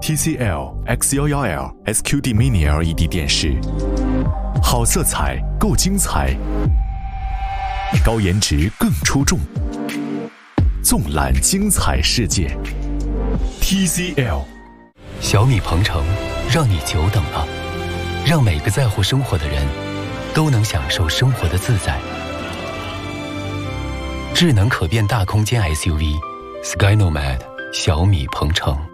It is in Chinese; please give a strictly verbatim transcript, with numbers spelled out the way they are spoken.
T C L X 一一 L S Q D Mini L E D 电视，好色彩够精彩，高颜值更出众，纵览精彩世界。T C L 小米鹏程让你久等了，让每个在乎生活的人都能享受生活的自在。智能可变大空间 S U V Sky Nomad 小米鹏程。